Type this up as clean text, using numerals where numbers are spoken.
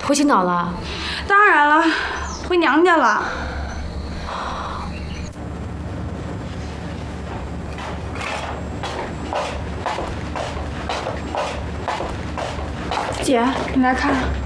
回青岛了？ 当然了，回娘家了。姐，你来看。